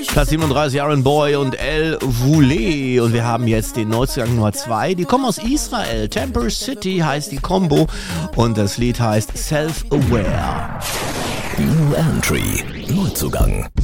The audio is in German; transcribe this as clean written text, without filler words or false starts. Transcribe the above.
Platz 37, Aaron Boy und El Voulé. Und wir haben jetzt den Neuzugang Nummer 2. Die kommen aus Israel. Temper City heißt die Combo. Und das Lied heißt Self-Aware. New Entry. Neuzugang.